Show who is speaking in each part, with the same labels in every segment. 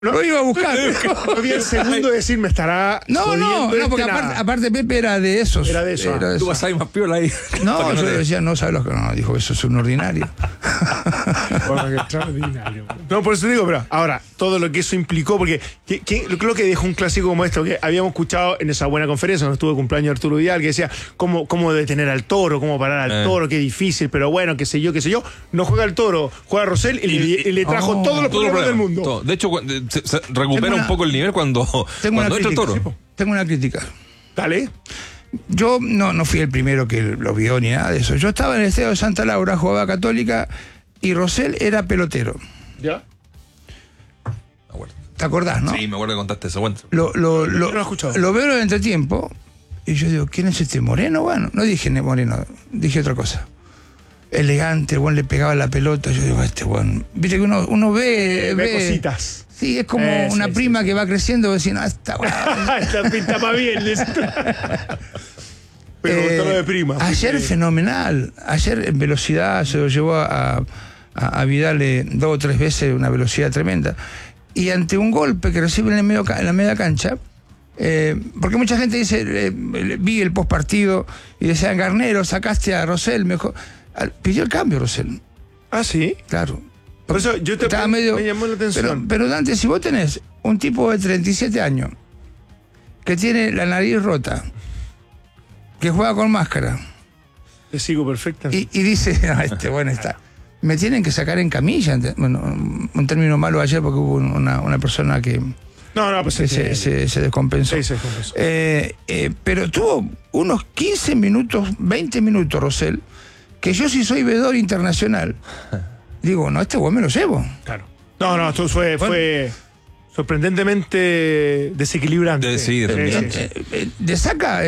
Speaker 1: No, lo iba a buscar.
Speaker 2: No había el segundo de decir, me estará.
Speaker 1: No, porque
Speaker 2: nada.
Speaker 1: aparte Pepe era de esos.
Speaker 2: Era de eso.
Speaker 3: Tú vas a ir más piola ahí.
Speaker 1: No, yo le decía, no sabes lo que no. Dijo, eso es un ordinario.
Speaker 2: Bueno, qué extraordinario. No, por eso digo, pero ahora, todo lo que eso implicó, porque creo que dejó un clásico como esto, que habíamos escuchado en esa buena conferencia, donde estuvo el cumpleaños Arturo Vidal, que decía cómo detener al toro, cómo parar al toro, qué difícil, pero bueno, qué sé yo. No juega el toro, juega Rosell y le trajo todos los problemas del mundo.
Speaker 3: Todo. De hecho, se recupera un poco el nivel cuando entra el toro.
Speaker 1: Tengo una crítica.
Speaker 2: Dale.
Speaker 1: Yo no fui el primero que lo vio ni nada de eso. Yo estaba en el Estadio de Santa Laura, jugaba Católica, y Rosell era pelotero.
Speaker 2: ¿Ya?
Speaker 1: ¿Te acordás, no?
Speaker 3: Sí, me acuerdo que contaste eso. Bueno.
Speaker 1: Lo he escuchado. Lo veo en el entretiempo, y yo digo, ¿quién es este Moreno? Bueno, no dije Moreno, dije otra cosa. Elegante, el buen le pegaba la pelota. Yo digo, este buen. Viste que uno ve
Speaker 2: cositas.
Speaker 1: Sí, es como una prima que va creciendo, diciendo, está bueno.
Speaker 2: Esta pinta más bien. Pero lo de prima.
Speaker 1: Ayer fenomenal. Ayer en velocidad se lo llevó a Vidal 2 o 3 veces, una velocidad tremenda. Y ante un golpe que recibe en la media cancha, porque mucha gente dice, vi el postpartido y decían, Garnero, sacaste a Rosell, mejor. Pidió el cambio Rosell.
Speaker 2: Ah, sí.
Speaker 1: Claro.
Speaker 2: Por eso yo me llamó la atención.
Speaker 1: Pero Dante, si vos tenés un tipo de 37 años que tiene la nariz rota, que juega con máscara,
Speaker 2: te sigo perfecta.
Speaker 1: Y dice, bueno está. Me tienen que sacar en camilla. Bueno, un término malo ayer porque hubo una persona que
Speaker 2: pues
Speaker 1: se descompensó.
Speaker 2: Sí, se descompensó.
Speaker 1: Pero tuvo unos 15 minutos, 20 minutos, Rosell, que yo si soy vedor internacional, digo, no, este güey me lo llevo.
Speaker 2: Claro. Esto fue sorprendentemente desequilibrante.
Speaker 3: Sí.
Speaker 1: De saca,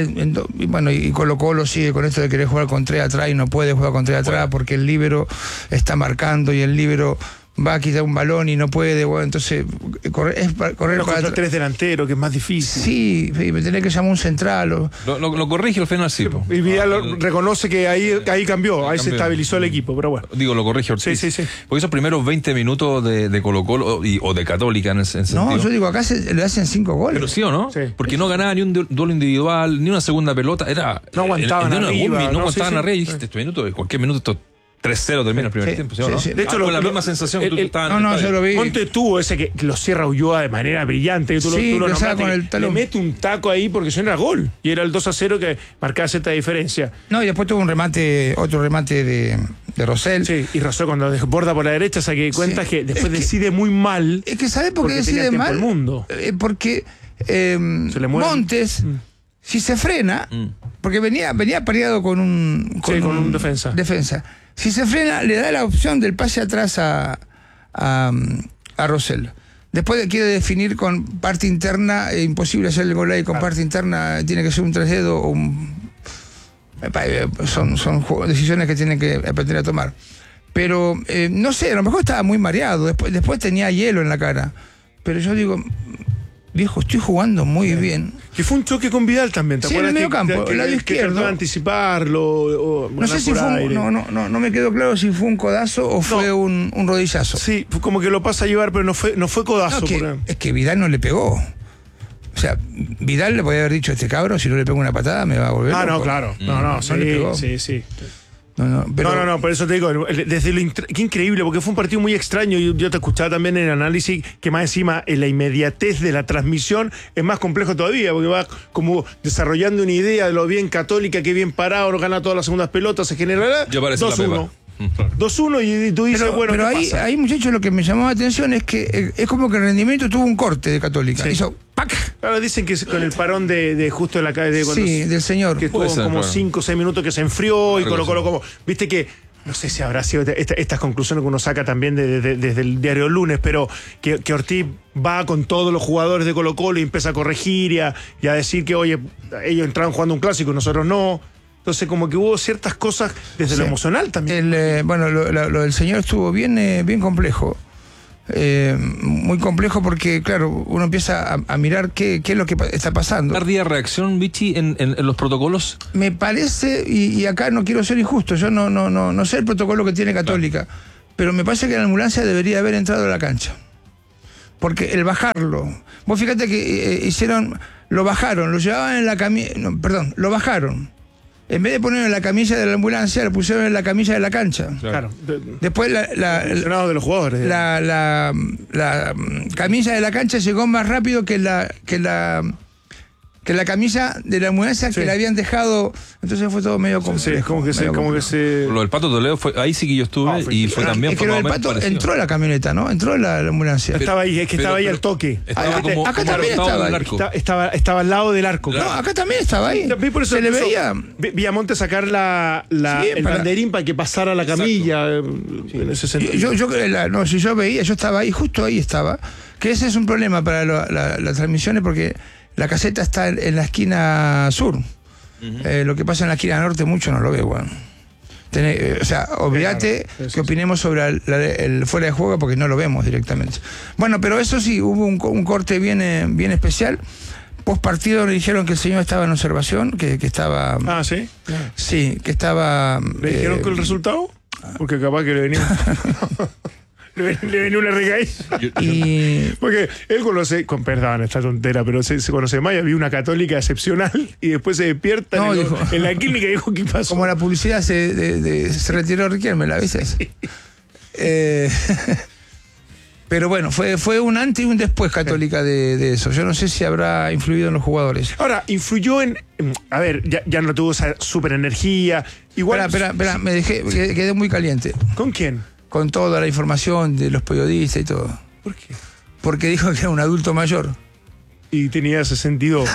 Speaker 1: y Colo-Colo sigue con esto de querer jugar con 3 atrás y no puede jugar con 3 atrás porque el líbero está marcando y el líbero va a quitar un balón y no puede, entonces correr
Speaker 2: para 3 delanteros, que es más difícil.
Speaker 1: Sí, me tenés que llamar un central.
Speaker 3: Lo corrige al final, sí.
Speaker 2: Y Vidal reconoce que ahí cambió, ahí se estabilizó el equipo, pero bueno.
Speaker 3: Digo, lo corrige Ortiz.
Speaker 2: Sí.
Speaker 3: Porque esos primeros 20 minutos de Colo-Colo o de Católica en ese sentido.
Speaker 1: No, yo digo, acá le hacen 5 goles.
Speaker 3: Pero sí o no,
Speaker 2: sí.
Speaker 3: Porque no ganaba ni un duelo individual, ni una segunda pelota.
Speaker 2: No aguantaban arriba.
Speaker 3: No aguantaban arriba y dijiste, cualquier minuto esto 3-0 termina el primer tiempo, ¿sí o no?
Speaker 1: Sí.
Speaker 2: De hecho,
Speaker 3: con la misma sensación que tú estabas.
Speaker 1: No, yo lo vi.
Speaker 2: Ponte tú ese que lo cierra Ulloa de manera brillante. Tú lo
Speaker 1: nombraste,
Speaker 2: con
Speaker 1: el talón.
Speaker 2: le mete un taco ahí porque eso era gol. Y era el 2-0 que marcaba cierta diferencia.
Speaker 1: No, y después tuvo otro remate de Rosell.
Speaker 2: Sí, y Rosell cuando desborda por la derecha, saque cuenta que después decide muy mal.
Speaker 1: Es que ¿sabes por qué decide mal?
Speaker 2: El mundo.
Speaker 1: Porque
Speaker 2: se le mueve.
Speaker 1: Montes, si se frena, porque venía pareado con un defensa. Si se frena, le da la opción del pase atrás a Rosell. Después quiere definir con parte interna, imposible hacer el gol ahí con parte interna, tiene que ser un 3 dedos o son decisiones que tienen que aprender a tomar. Pero, no sé, a lo mejor estaba muy mareado, después tenía hielo en la cara. Pero yo digo, viejo, estoy jugando muy bien.
Speaker 2: Que fue un choque con Vidal también, ¿te acuerdas?
Speaker 1: En el medio campo, el lado izquierdo.
Speaker 2: Que anticiparlo.
Speaker 1: No sé si fue no me quedó claro si fue un codazo o fue un rodillazo.
Speaker 2: Sí, como que lo pasa a llevar, pero no fue codazo.
Speaker 1: Es que Vidal no le pegó. O sea, Vidal le podía haber dicho a este cabro, si no le pego una patada me va a volver loco.
Speaker 2: No, claro. No,
Speaker 1: le pegó.
Speaker 2: Sí.
Speaker 1: No,
Speaker 2: por eso te digo, qué increíble, porque fue un partido muy extraño. Yo te escuchaba también en el análisis que más encima en la inmediatez de la transmisión es más complejo todavía, porque va como desarrollando una idea de lo bien Católica, que bien parado, gana todas las segundas pelotas, se genera 2-1. 2-1 y tú dices,
Speaker 1: pero ahí, muchachos, lo que me llamó la atención es que es como que el rendimiento tuvo un corte de Católica. Hizo ¡pac!
Speaker 2: Ahora dicen que con el parón de justo en la calle
Speaker 1: del señor.
Speaker 2: Que estuvo como 5 o 6 minutos que se enfrió y colocó como. Viste que. No sé si habrá sido estas conclusiones que uno saca también desde el diario Lunes, pero que Ortiz va con todos los jugadores de Colo-Colo y empieza a corregir y a decir que, oye, ellos entraron jugando un clásico y nosotros no. Entonces, como que hubo ciertas cosas desde lo emocional también.
Speaker 1: Lo del señor estuvo bien complejo. Muy complejo porque, claro, uno empieza a mirar qué es lo que está pasando.
Speaker 3: ¿Tardía reacción, Vichy, en los protocolos?
Speaker 1: Me parece, y acá no quiero ser injusto, yo no sé el protocolo que tiene Católica, pero me parece que la ambulancia debería haber entrado a la cancha. Porque el bajarlo, vos fíjate que lo bajaron, lo llevaban en la camilla, no, perdón, lo bajaron. En vez de ponerlo en la camilla de la ambulancia, lo pusieron en la camilla de la cancha.
Speaker 2: Claro.
Speaker 1: Después
Speaker 2: de los jugadores.
Speaker 1: La camilla de la cancha llegó más rápido que la camilla de la ambulancia que la habían dejado. Entonces fue todo medio complejo.
Speaker 2: Sí, como que se...
Speaker 3: Lo del Pato Toledo, ahí sí que yo estuve y fue también...
Speaker 1: Es que lo del Pato entró la camioneta, ¿no? Entró la ambulancia.
Speaker 2: Estaba ahí, estaba ahí al toque.
Speaker 1: Acá también estaba ahí.
Speaker 2: Estaba al lado del arco.
Speaker 1: No, acá también estaba ahí.
Speaker 2: Por eso
Speaker 1: se le veía...
Speaker 2: Villamonte sacar el banderín para que pasara la camilla. En ese sentido.
Speaker 1: Si yo veía, yo estaba ahí, justo ahí estaba. Que ese es un problema para las transmisiones porque la caseta está en la esquina sur. Lo que pasa en la esquina norte mucho no lo veo, bueno. O sea, olvídate que opinemos sobre el fuera de juego porque no lo vemos directamente. Bueno, pero eso sí, hubo un corte bien especial. Post partido le dijeron que el señor estaba en observación, que estaba...
Speaker 2: Ah, ¿sí?
Speaker 1: Sí, que estaba...
Speaker 2: ¿Le dijeron que el resultado? Porque capaz que le venía... Le venía una recaída. Porque él conoce, perdón, esta tontera, pero se conoce más, había una católica excepcional y después se despierta en la clínica y dijo, ¿qué pasó?
Speaker 1: Como la publicidad se retiró Riquelme, ¿la viste? Sí. Pero bueno, fue un antes y un después Católica de eso. Yo no sé si habrá influido en los jugadores.
Speaker 2: Ahora, influyó en... A ver, ya no tuvo esa super energía. Igual...
Speaker 1: Espera, quedé muy caliente.
Speaker 2: ¿Con quién?
Speaker 1: Con toda la información de los periodistas y todo.
Speaker 2: ¿Por qué?
Speaker 1: Porque dijo que era un adulto mayor.
Speaker 2: Y tenía 62.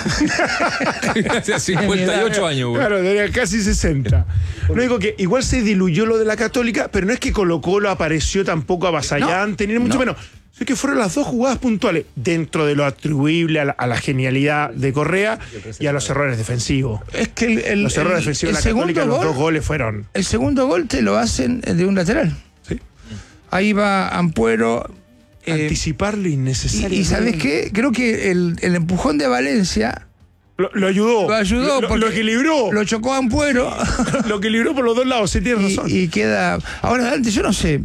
Speaker 3: 58 años, güey.
Speaker 2: Claro, tenía casi 60. No digo que igual se diluyó lo de la Católica, pero no es que Colo-Colo apareció tampoco avasallante, ni mucho menos. Es que fueron las dos jugadas puntuales dentro de lo atribuible a la genialidad de Correa y a los errores defensivos.
Speaker 1: Es que los
Speaker 2: errores defensivos de la Católica, los dos goles fueron...
Speaker 1: El segundo gol te lo hacen de un lateral.
Speaker 2: Sí.
Speaker 1: Ahí va Ampuero...
Speaker 2: Anticipar lo innecesario.
Speaker 1: ¿Y sabes qué? Creo que el empujón de Valencia...
Speaker 2: Lo ayudó. Lo equilibró.
Speaker 1: Lo chocó a Ampuero.
Speaker 2: Lo equilibró por los dos lados, sí tiene razón.
Speaker 1: Y queda... Ahora adelante, yo no sé.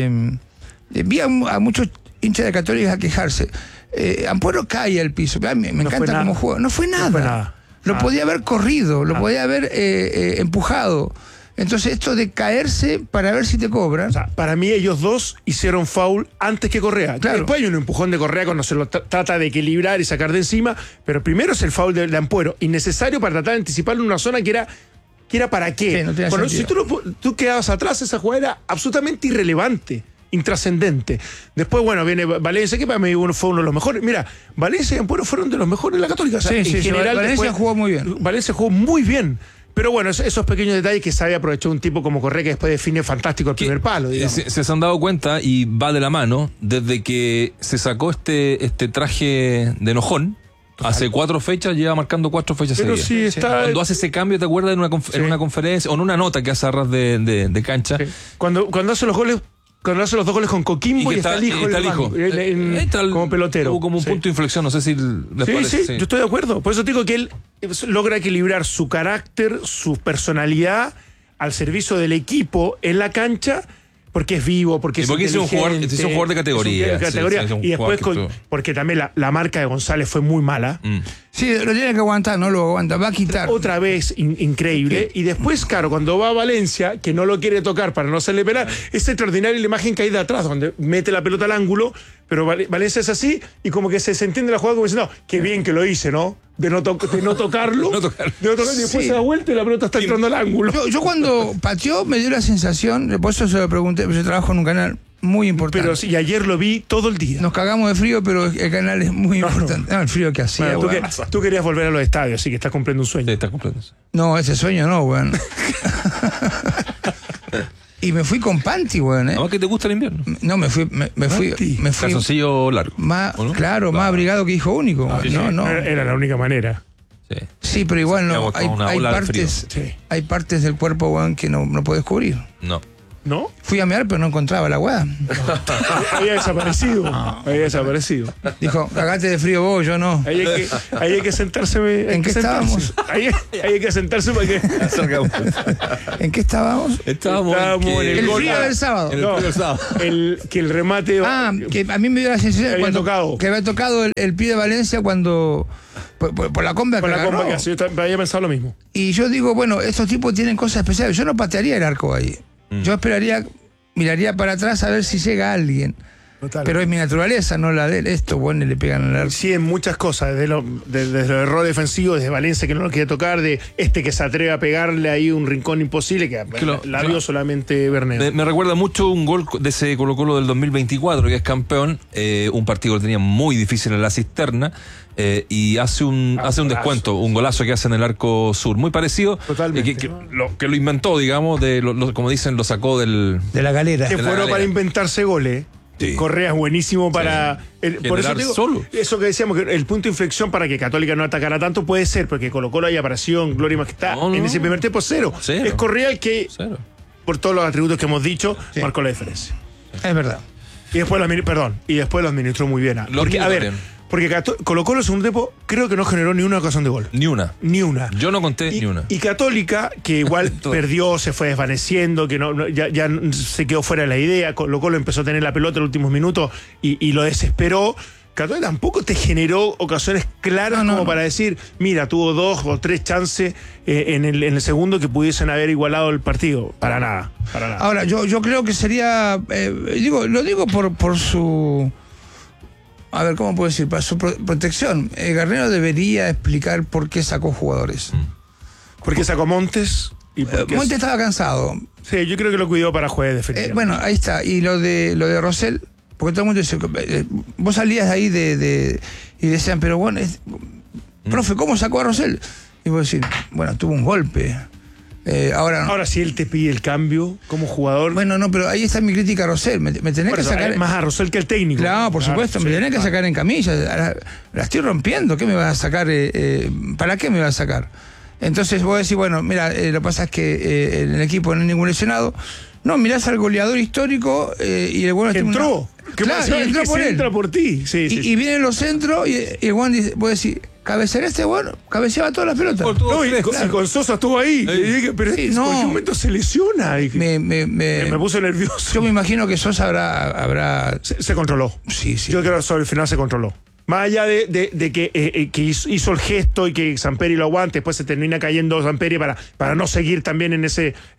Speaker 1: Vi a muchos hinchas de Católica quejarse. Ampuero cae al piso. Me encanta cómo juega. No fue nada. Lo podía haber corrido, lo podía haber empujado. Entonces esto de caerse para ver si te cobran...
Speaker 2: O sea, para mí ellos dos hicieron foul antes que Correa.
Speaker 1: Claro.
Speaker 2: Después hay un empujón de Correa cuando se lo trata de equilibrar y sacar de encima, pero primero es el foul de Ampuero, innecesario para tratar de anticiparlo en una zona que era para qué.
Speaker 1: Sí, no
Speaker 2: bueno, si tú quedabas atrás, esa jugada era absolutamente irrelevante, intrascendente. Después, bueno, viene Valencia, que para mí fue uno de los mejores. Mira, Valencia y Ampuero fueron de los mejores en la Católica. O sea, en general,
Speaker 1: Valencia jugó muy bien.
Speaker 2: Valencia jugó muy bien. Pero bueno, esos pequeños detalles que sabe aprovechar un tipo como Correa que después define fantástico el primer palo, digamos.
Speaker 3: Se han dado cuenta y va de la mano desde que se sacó este traje de enojón. Total. Hace 4 fechas, lleva marcando 4 fechas
Speaker 2: pero
Speaker 3: seguidas.
Speaker 2: Sí está...
Speaker 3: Cuando hace ese cambio, ¿te acuerdas? En una conferencia o en una nota que hace a ras de cancha.
Speaker 2: Sí. Cuando hace los goles... Cuando hace los 2 goles con Coquimbo y está el hijo. Como pelotero.
Speaker 3: Hubo como un punto de inflexión, no sé si les parece.
Speaker 2: Sí, yo estoy de acuerdo. Por eso digo que él logra equilibrar su carácter, su personalidad al servicio del equipo en la cancha, porque es vivo, porque es un
Speaker 3: jugador de categoría.
Speaker 2: Y después, porque también la marca de González fue muy mala.
Speaker 1: Sí, lo tiene que aguantar, no lo aguanta, va a quitar.
Speaker 2: Otra vez, increíble. Y después, claro, cuando va a Valencia, que no lo quiere tocar para no hacerle penal, es extraordinaria la imagen que hay de atrás, donde mete la pelota al ángulo, pero Valencia es así, y como que se entiende la jugada como diciendo, qué bien que lo hice, ¿no? De no tocarlo. Y después se da vuelta y la pelota está entrando al ángulo.
Speaker 1: Yo cuando pateó me dio la sensación, por eso se lo pregunté, yo trabajo en un canal muy importante.
Speaker 2: Pero sí, ayer lo vi todo el día.
Speaker 1: Nos cagamos de frío, pero el canal es muy importante. No, el frío que hacía,
Speaker 2: bueno, tú querías volver a los estadios, así que estás cumpliendo un sueño.
Speaker 3: Sí, estás cumpliendo.
Speaker 1: No, ese sueño no, weón. Y me fui con panty, weón,
Speaker 3: ¿Además que te gusta el invierno?
Speaker 1: No, me fui.
Speaker 3: Calzoncillo largo.
Speaker 1: Más, ¿no? Claro, más abrigado que hijo único. No.
Speaker 2: Era la única manera.
Speaker 1: Sí, pero igual no. Hay partes del cuerpo, weón, que no puedes cubrir.
Speaker 3: No.
Speaker 2: ¿No?
Speaker 1: Fui a mirar, pero no encontraba la weá.
Speaker 2: Había desaparecido. Había desaparecido.
Speaker 1: Dijo, cagate de frío vos, yo no.
Speaker 2: Ahí hay que sentarse.
Speaker 1: ¿En qué estábamos?
Speaker 2: Ahí hay que sentarse para que.
Speaker 1: ¿En qué estábamos?
Speaker 3: Estábamos
Speaker 2: en
Speaker 1: El frío del sábado.
Speaker 2: Que el remate.
Speaker 1: Que a mí me dio la sensación
Speaker 2: Había tocado.
Speaker 1: que había tocado el pie de Valencia cuando por la comba
Speaker 2: Con
Speaker 1: que
Speaker 2: la
Speaker 1: agarró.
Speaker 2: comba que hace. Yo había pensado lo mismo.
Speaker 1: Y yo digo, bueno, estos tipos tienen cosas especiales. Yo no patearía el arco ahí. Yo miraría para atrás a ver si llega alguien.
Speaker 2: Total.
Speaker 1: Pero es mi naturaleza, no la de él. Esto, bueno, le pegan al arco.
Speaker 2: Sí, en muchas cosas, desde los errores defensivos, desde Valencia que no lo quiere tocar, de que se atreve a pegarle ahí un rincón imposible, que la vio solamente Bernedo.
Speaker 3: Me recuerda mucho un gol de ese Colo-Colo del 2024, que es campeón, un partido que tenía muy difícil en la cisterna, y hace un descuento, un golazo que hace en el arco sur, muy parecido.
Speaker 2: Totalmente.
Speaker 3: Que lo inventó, digamos, como dicen, lo sacó de
Speaker 1: la galera.
Speaker 2: Que fueron para inventarse goles.
Speaker 3: Sí.
Speaker 2: Correa es buenísimo para. Por eso digo,
Speaker 3: solo.
Speaker 2: eso que decíamos, que el punto de inflexión para que Católica no atacara tanto puede ser, porque Colo-Colo haya aparecido en Gloria y Majestad en ese primer tiempo cero. Es Correa el que, por todos los atributos que hemos dicho, marcó la diferencia.
Speaker 1: Es verdad.
Speaker 2: Y después lo administró muy bien. Porque Colo-Colo en segundo tiempo creo que no generó ni una ocasión de gol.
Speaker 3: Ni una. Yo no conté ni una.
Speaker 2: Y Católica, que igual perdió, se fue desvaneciendo, que ya se quedó fuera de la idea. Colo-Colo empezó a tener la pelota en los últimos minutos y lo desesperó. Católica tampoco te generó ocasiones claras para decir, mira, tuvo 2 o 3 chances en el segundo que pudiesen haber igualado el partido. Para nada.
Speaker 1: Ahora, yo creo que sería, lo digo por su... A ver, ¿cómo puedo decir? Para su protección. Garnero debería explicar por qué sacó jugadores.
Speaker 2: ¿Por qué sacó Montes?
Speaker 1: Montes estaba cansado.
Speaker 2: Sí, yo creo que lo cuidó para jueves, definitivamente.
Speaker 1: Bueno, ahí está. Y lo de Rosell, porque todo el mundo dice, vos salías de ahí y decían, pero bueno, profe, ¿cómo sacó a Rosell? Y vos decís, bueno, tuvo un golpe. Ahora, si él te pide el cambio como jugador. Bueno, no, pero ahí está mi crítica a Rosell. Me tenés que sacar.
Speaker 2: Más a Rosell que el técnico.
Speaker 1: Claro, por supuesto. Me tenés que sacar en camilla. La estoy rompiendo. ¿Qué me vas a sacar? ¿Para qué me vas a sacar? Entonces vos decís, bueno, mira, lo que pasa es que en el equipo no hay ningún lesionado. No, mirás al goleador histórico y el bueno
Speaker 2: entró.
Speaker 1: Claro, y entró por él.
Speaker 2: Entra por ti.
Speaker 1: Y vienen los centros y el Juan dice, vos decís, cabecear cabeceaba todas las pelotas.
Speaker 2: Y con Sosa estuvo ahí. Pero en cualquier momento se lesiona. Me puse nervioso.
Speaker 1: Yo me imagino que Sosa habrá...
Speaker 2: Se controló.
Speaker 1: Sí.
Speaker 2: Yo creo que sobre el final se controló. Más allá de que hizo el gesto y que Samperi lo aguante, después se termina cayendo Samperi para no seguir también en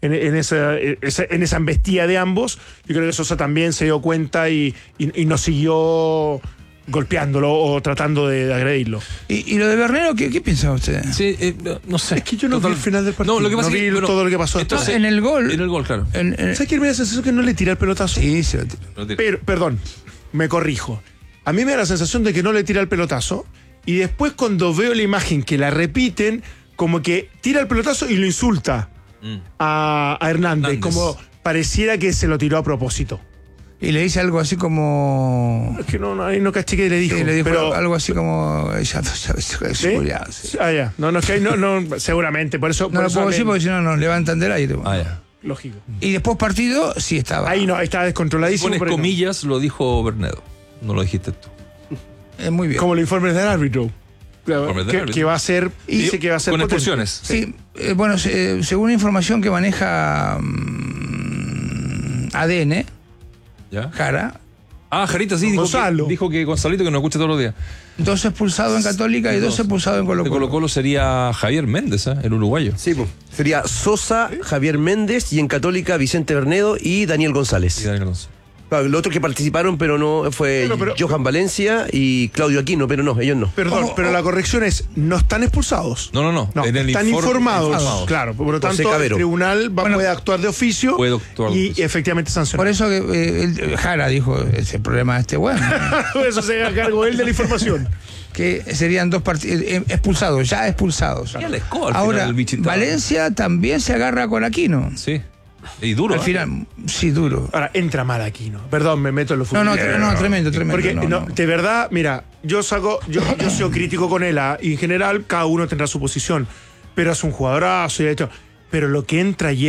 Speaker 2: esa embestida de ambos. Yo creo que Sosa también se dio cuenta y no siguió golpeándolo o tratando de agredirlo.
Speaker 1: ¿Y lo de Bernero, qué piensa usted?
Speaker 3: Sí, no sé.
Speaker 2: Es que yo no vi el final del partido.
Speaker 3: No, lo que pasa es que
Speaker 2: todo lo que pasó.
Speaker 1: En el gol.
Speaker 3: En el gol, claro.
Speaker 2: ¿Sabes quién me da la sensación que no le tira el pelotazo?
Speaker 1: Sí, se lo tira.
Speaker 2: Pero, perdón, me corrijo. A mí me da la sensación de que no le tira el pelotazo y después cuando veo la imagen que la repiten, como que tira el pelotazo y lo insulta a Hernández, como pareciera que se lo tiró a propósito.
Speaker 1: Y le dice algo así como...
Speaker 2: Es que no caché que le dijo.
Speaker 1: Sí, le dijo
Speaker 2: pero
Speaker 1: algo así como... Ya.
Speaker 2: No, es que no, seguramente, por eso...
Speaker 1: No lo puedo decir porque si no nos levantan del aire.
Speaker 2: Ya. Lógico.
Speaker 1: Y después partido, sí estaba.
Speaker 2: Ahí estaba descontroladísimo.
Speaker 3: Pones comillas, lo dijo Bernedo. No lo dijiste tú.
Speaker 1: Muy bien.
Speaker 2: Como los informes del árbitro. Que va a ser. Dice que va a ser.
Speaker 3: Con
Speaker 2: potente.
Speaker 3: expulsiones.
Speaker 1: Sí. Bueno, según información que maneja ADN,
Speaker 3: ¿ya?
Speaker 1: Jara.
Speaker 3: Jarita, sí, dijo que Gonzalito, que nos escucha todos los días.
Speaker 1: 2 expulsados en Católica y 2 expulsados en Colo-Colo.
Speaker 3: De Colo-Colo sería Javier Méndez, el uruguayo.
Speaker 4: Sí, pues. Sería Sosa, Javier Méndez y en Católica Vicente Bernedo y Daniel González. Claro, los otros que participaron, pero no fue Johan Valencia y Claudio Aquino, pero no, ellos no.
Speaker 2: Perdón, pero la corrección es, no están expulsados.
Speaker 3: No.
Speaker 2: Están informados. Claro, por lo tanto, el tribunal puede actuar de oficio y efectivamente sancionar.
Speaker 1: Por eso que Jara dijo, ese problema de este bueno.
Speaker 2: Eso se haga cargo él de la información.
Speaker 1: Que serían 2 expulsados, ya expulsados. Ahora, Valencia también se agarra con Aquino.
Speaker 3: Sí. Y duro.
Speaker 1: Al final, sí, duro.
Speaker 2: Ahora, entra mal Aquino. Perdón, me meto en lo fútbol.
Speaker 1: No, tremendo.
Speaker 2: Porque, de verdad, mira, yo soy crítico con él, y en general cada uno tendrá su posición. Pero es un jugadorazo y esto. Pero lo que entra ayer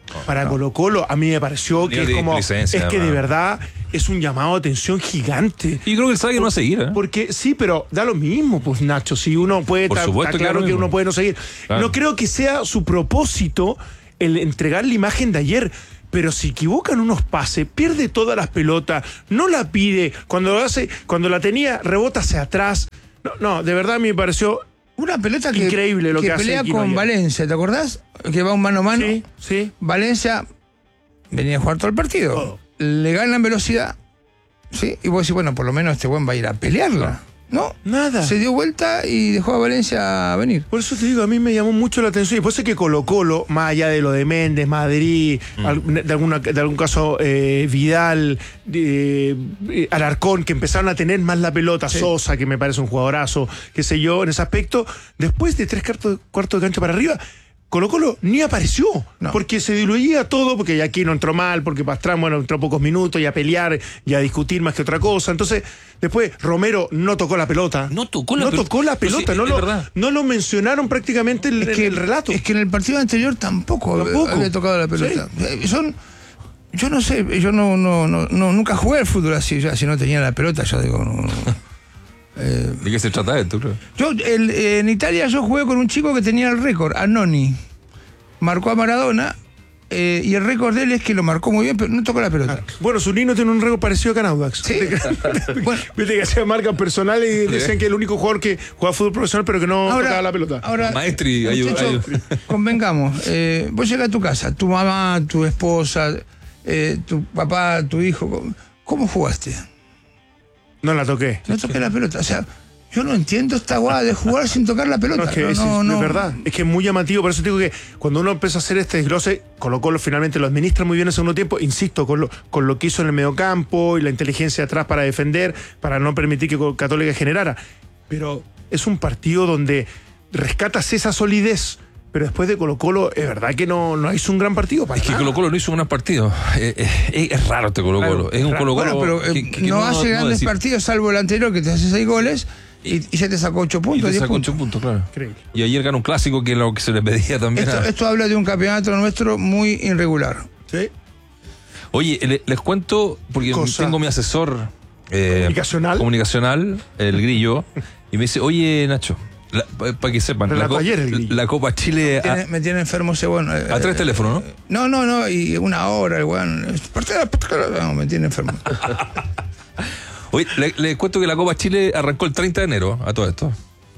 Speaker 2: para Colo-Colo, a mí me pareció que es como. Es que de verdad es un llamado de atención gigante.
Speaker 3: Y creo que él sabe que no va a seguir, ¿eh?
Speaker 2: Porque sí, pero da lo mismo, pues Nacho. Si uno puede. Está claro que uno puede no seguir. Claro. No creo que sea su propósito el entregar la imagen de ayer. Pero si equivocan unos pases, pierde todas las pelotas, no la pide, cuando lo hace, cuando la tenía, rebota hacia atrás. No, de verdad a mí me pareció
Speaker 1: una pelota
Speaker 2: increíble lo que hace
Speaker 1: pelea con Valencia, ¿te acordás? Que va un mano a mano.
Speaker 2: Sí.
Speaker 1: Valencia venía a jugar todo el partido.
Speaker 2: Todo.
Speaker 1: Le ganan velocidad, ¿sí? Y vos decís, bueno, por lo menos este buen va a ir a pelearla. No,
Speaker 2: nada.
Speaker 1: Se dio vuelta y dejó a Valencia venir.
Speaker 2: Por eso te digo, a mí me llamó mucho la atención. Y por eso es que Colo-Colo, más allá de lo de Méndez, Madrid, de algún caso Vidal, Alarcón, que empezaron a tener más la pelota, Sosa, que me parece un jugadorazo, qué sé yo, en ese aspecto, después de 3 cuartos de cancha para arriba, Colo-Colo ni apareció, porque se diluía todo, porque ya aquí no entró mal, porque Pastrán, entró pocos minutos y a pelear y a discutir más que otra cosa. Entonces, después Romero no tocó la pelota.
Speaker 3: No tocó la pelota,
Speaker 2: no lo mencionaron prácticamente en el relato.
Speaker 1: Es que en el partido anterior tampoco había tocado la pelota. Sí. Yo no sé, yo nunca jugué al fútbol así, ya si no tenía la pelota, yo digo,
Speaker 3: ¿de qué se trata esto?
Speaker 1: En Italia yo jugué con un chico que tenía el récord, Annoni. Marcó a Maradona y el récord de él es que lo marcó muy bien, pero no tocó la pelota.
Speaker 2: Bueno, Zunino tiene un récord parecido a Canaudax.
Speaker 1: Sí.
Speaker 2: Viste que hacía marcas personales y decían que el único jugador que jugaba fútbol profesional pero que no tocaba la pelota.
Speaker 1: Ahora,
Speaker 3: Maestri,
Speaker 1: convengamos, vos llegas a tu casa, tu mamá, tu esposa, tu papá, tu hijo, ¿cómo jugaste?
Speaker 2: No la toqué.
Speaker 1: No toqué la pelota. O sea, yo no entiendo esta guada de jugar sin tocar la pelota.
Speaker 2: No, es verdad. Es que es muy llamativo. Por eso te digo que cuando uno empieza a hacer este desglose, Colo-Colo finalmente lo administra muy bien en el segundo tiempo. Insisto, con lo que hizo en el mediocampo y la inteligencia atrás para defender, para no permitir que Católica generara. Pero es un partido donde rescatas esa solidez. Pero después de Colo-Colo, es verdad que no hizo un gran partido.
Speaker 3: Es que Colo-Colo no hizo un gran partido. Es raro este Colo-Colo. Es un Colo-Colo.
Speaker 1: Bueno, pero que no hace grandes partidos, salvo el anterior, que te hace 6 goles y se te sacó 8 puntos.
Speaker 3: Y te sacó 8 puntos, claro. Increíble. Y ayer ganó un clásico, que es lo que se le pedía también.
Speaker 1: Esto habla de un campeonato nuestro muy irregular.
Speaker 2: Sí.
Speaker 3: Oye, les cuento, porque tengo mi asesor comunicacional, el Grillo, y me dice, oye, Nacho, para que sepan, la Copa Chile
Speaker 1: me tiene enfermo ese bueno.
Speaker 3: A 3 teléfonos, ¿no?
Speaker 1: No, y 1 hora el weón. No, me tiene enfermo.
Speaker 3: Oye, les cuento que la Copa Chile arrancó el 30 de enero a todo esto.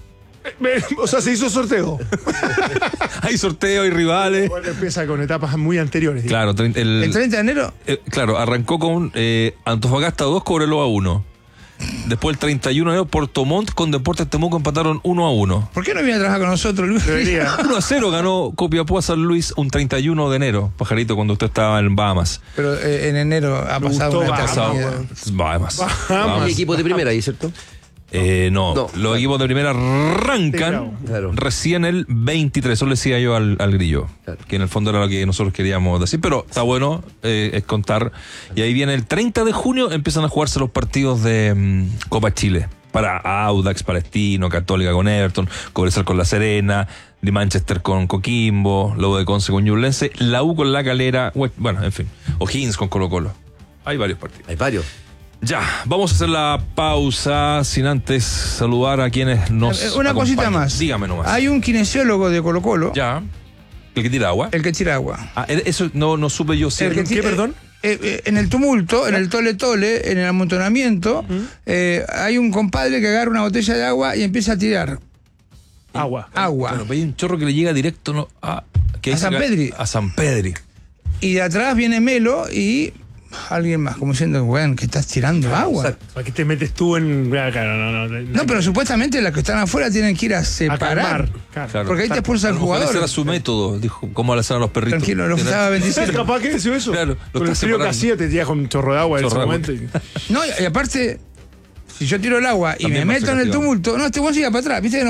Speaker 2: O sea, se hizo sorteo.
Speaker 3: Hay sorteo, hay rivales.
Speaker 2: Bueno, empieza con etapas muy anteriores.
Speaker 3: Claro,
Speaker 1: ¿El 30 de enero?
Speaker 3: Claro, arrancó con Antofagasta 2, Cobreloa 1. Después el 31 de enero, Puerto Montt con Deportes Temuco empataron 1-1.
Speaker 1: ¿Por qué no viene a trabajar con nosotros, Luis?
Speaker 3: 1-0 ganó Copiapó a San Luis un 31 de enero, Pajarito, cuando usted estaba en Bahamas.
Speaker 1: Pero en enero ha pasado una
Speaker 3: Bahamas.
Speaker 4: ¿Y equipos de primera ahí, cierto?
Speaker 3: No, los equipos de primera arrancan recién el 23, eso le decía yo al Grillo, que en el fondo era lo que nosotros queríamos decir, pero está bueno es contar. Y ahí viene el 30 de junio, empiezan a jugarse los partidos de Copa Chile, para Audax, Palestino, Católica con Everton, Cobresal con La Serena, de Manchester con Coquimbo, Lobo de Conce con Ñublense, la U con La Calera, bueno, en fin, O'Higgins con Colo-Colo. Hay varios partidos.
Speaker 4: Hay varios.
Speaker 3: Ya, vamos a hacer la pausa sin antes saludar a quienes nos
Speaker 1: Una
Speaker 3: acompañan.
Speaker 1: Cosita más.
Speaker 3: Dígame nomás.
Speaker 1: Hay un kinesiólogo de Colo-Colo.
Speaker 3: Ya. ¿El que tira agua?
Speaker 1: El que tira agua.
Speaker 3: Eso no supe yo. Si
Speaker 2: ¿Qué, perdón?
Speaker 1: En el tumulto, en el tole-tole, en el amontonamiento, hay un compadre que agarra una botella de agua y empieza a tirar.
Speaker 2: Agua.
Speaker 3: Bueno, hay un chorro que le llega directo a
Speaker 1: San Pedri.
Speaker 3: A San Pedri.
Speaker 1: Y de atrás viene Melo y alguien más, como diciendo, weón, que estás tirando agua.
Speaker 2: ¿Para qué te metes tú en...?
Speaker 1: No, pero supuestamente las que están afuera tienen que ir a separar.
Speaker 2: Claro.
Speaker 1: Porque ahí te expulsa el jugador.
Speaker 3: Ese era su método, dijo, cómo le hacen a los perritos.
Speaker 1: Tranquilo, lo estaba bendiciendo.
Speaker 2: ¿Capaz que decía eso?
Speaker 3: Claro,
Speaker 2: con el frío que hacía te tiras con un chorro de agua en ese momento.
Speaker 1: No, y aparte, si yo tiro el agua y también me meto en el tumulto, este weón sigue para atrás, ¿viste? No,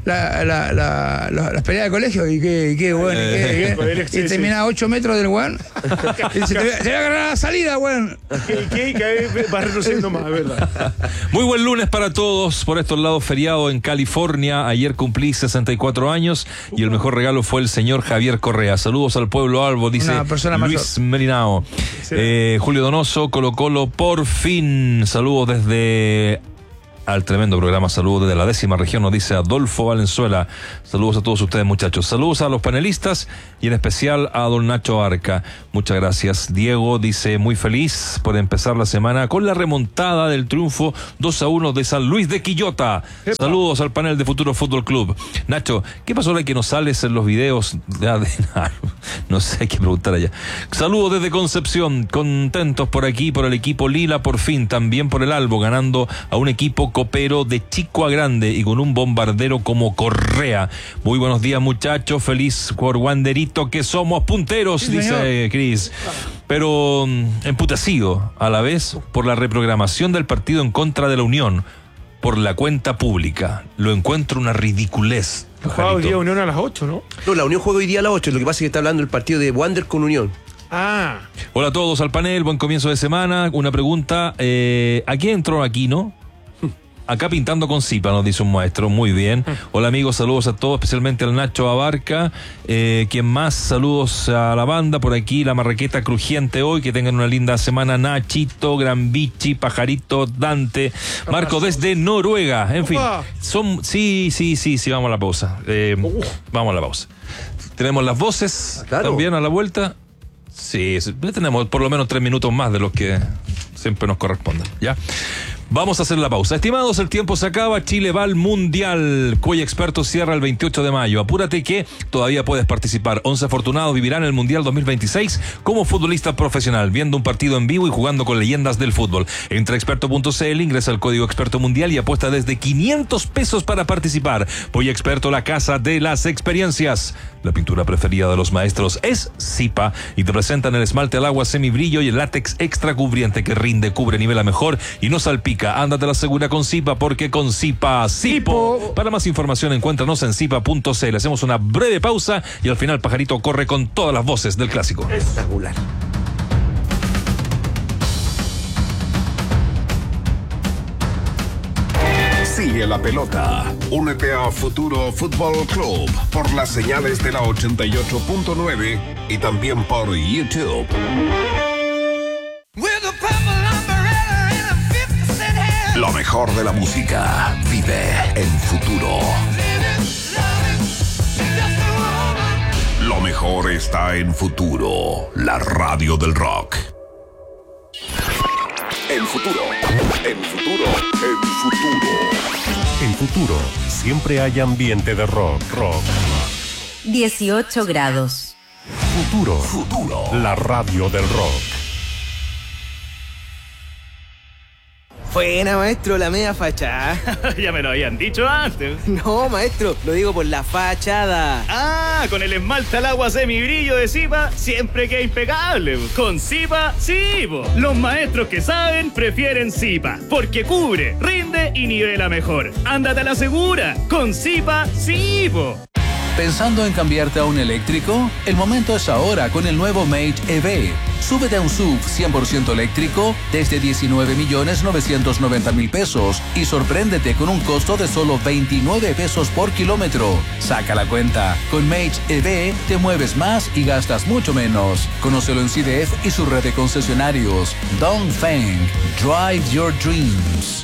Speaker 1: las peleas de colegio y qué bueno. Y termina a 8 metros del weón. Y dice, te voy a agarrar a la salida, weón.
Speaker 2: Que va reduciendo más, ¿verdad?
Speaker 3: Muy buen lunes para todos. Por estos lados, feriado en California. Ayer cumplí 64 años y el mejor regalo fue el señor Javier Correa. Saludos al pueblo albo, dice Luis Melinao. Julio Donoso, Colo Colo, por fin. Saludos desde... al tremendo programa. Saludos desde la 10ª región, nos dice Adolfo Valenzuela. Saludos a todos ustedes, muchachos. Saludos a los panelistas y en especial a don Nacho Arca. Muchas gracias. Diego dice, muy feliz por empezar la semana con la remontada del triunfo 2-1 de San Luis de Quillota. Saludos al panel de Futuro Fútbol Club. Nacho, ¿qué pasó ahora que no sales en los videos? No sé, hay que preguntar allá. Saludos desde Concepción, contentos por aquí, por el equipo Lila, por fin, también por el Albo, ganando a un equipo copero de chico a grande y con un bombardero como Correa. Muy buenos días, muchachos, feliz por Wanderito, que somos punteros, sí, dice Cris. Pero emputecido a la vez por la reprogramación del partido en contra de la Unión por la cuenta pública. Lo encuentro una ridiculez.
Speaker 2: Juega hoy día Unión a las 8, ¿no?
Speaker 4: No, la Unión juega hoy día a las 8. Lo que pasa es que está hablando el partido de Wander con Unión.
Speaker 3: Hola a todos al panel, buen comienzo de semana. Una pregunta, ¿a quién entró aquí, no? Acá pintando con Zipa, nos dice un maestro. Muy bien. Hola amigos, saludos a todos, especialmente al Nacho Abarca. ¿Quién más? Saludos a la banda por aquí, la marraqueta crujiente hoy. Que tengan una linda semana. Nachito, Gran Bichi, Pajarito, Dante, Marco desde Noruega. En fin, sí, vamos a la pausa. Vamos a la pausa. Tenemos las voces también a la vuelta. Sí, tenemos por lo menos 3 minutos más de los que siempre nos corresponden. ¿Ya? Vamos a hacer la pausa. Estimados, el tiempo se acaba. Chile va al Mundial. Cuella Expertos cierra el 28 de mayo. Apúrate que todavía puedes participar. 11 afortunados vivirán el Mundial 2026 como futbolista profesional, viendo un partido en vivo y jugando con leyendas del fútbol. Entra a experto.cl, ingresa el código Experto Mundial y apuesta desde 500 pesos para participar. Cuella Experto, la casa de las experiencias. La pintura preferida de los maestros es Zipa y te presentan el esmalte al agua semibrillo y el látex extra cubriente que rinde, cubre, nivela mejor y no salpica. Ándate la segura con Zipa, porque con Zipa, Zipo. Para más información encuéntranos en zipa.cl. Hacemos una breve pausa y al final Pajarito corre con todas las voces del clásico.
Speaker 4: Espectacular.
Speaker 5: Sigue la pelota. Únete a Futuro Fútbol Club por las señales de la 88.9 y también por YouTube. Lo mejor de la música vive en Futuro. Lo mejor está en Futuro, la radio del rock. En Futuro, en Futuro, en Futuro.
Speaker 6: En Futuro siempre hay ambiente de rock.
Speaker 7: 18 grados.
Speaker 6: Futuro, la radio del rock.
Speaker 8: Buena, maestro, la media fachada.
Speaker 9: Ya me lo habían dicho antes.
Speaker 8: No, maestro, lo digo por la fachada.
Speaker 9: Ah, con el esmalte al agua semibrillo de Zipa, siempre queda impecable. Con Zipa, sí, po. Los maestros que saben prefieren Zipa, porque cubre, rinde y nivela mejor. Ándate a la segura. Con Zipa, sí, po.
Speaker 10: ¿Pensando en cambiarte a un eléctrico? El momento es ahora con el nuevo Mate EV. Súbete a un SUV 100% eléctrico desde 19.990.000 pesos y sorpréndete con un costo de solo 29 pesos por kilómetro. Saca la cuenta. Con Mate EV te mueves más y gastas mucho menos. Conócelo en CDF y su red de concesionarios. Dongfeng. Drive your dreams.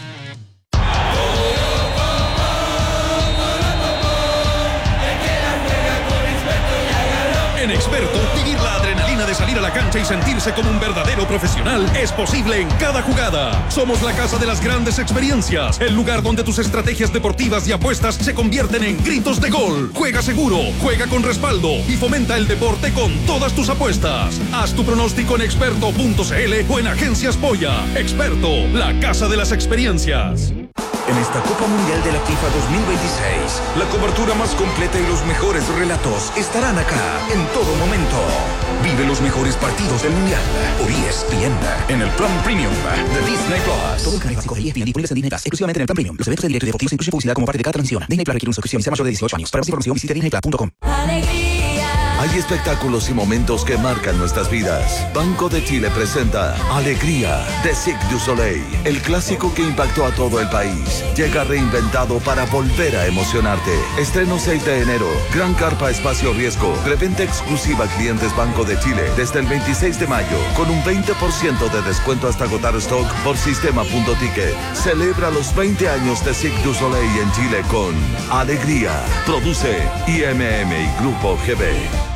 Speaker 11: En Experto, vivir la adrenalina de salir a la cancha y sentirse como un verdadero profesional es posible en cada jugada. Somos la casa de las grandes experiencias, el lugar donde tus estrategias deportivas y apuestas se convierten en gritos de gol. Juega seguro, juega con respaldo y fomenta el deporte con todas tus apuestas. Haz tu pronóstico en experto.cl o en Agencias Polla. Experto, la casa de las experiencias.
Speaker 7: en esta Copa Mundial de la FIFA 2026. La cobertura más completa y los mejores relatos estarán acá en todo momento. Vive los mejores partidos del Mundial por ESPN en el plan premium de Disney Plus.
Speaker 12: Todo el canal básico de ESPN disponibles en Disney Plus, exclusivamente en el plan premium. Los eventos de directo y deportivos incluyen publicidad como parte de cada transmisión. Disney Plus requiere una suscripción y ser mayor de 18 años. Para más información visite disneyplus.com.
Speaker 13: Hay espectáculos y momentos que marcan nuestras vidas. Banco de Chile presenta Alegría de Cirque du Soleil, el clásico que impactó a todo el país. Llega reinventado para volver a emocionarte. Estreno 6 de enero. Gran carpa espacio riesgo. Reventa exclusiva a clientes Banco de Chile desde el 26 de mayo con un 20% de descuento hasta agotar stock por sistema.ticket. Celebra los 20 años de Cirque du Soleil en Chile con Alegría. Produce IMM y Grupo GB.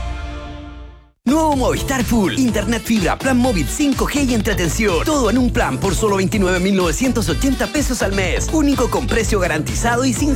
Speaker 14: Nuevo Movistar Full. Internet fibra, plan móvil 5G y entretención. Todo en un plan por solo 29.980 pesos al mes. Único con precio garantizado y sin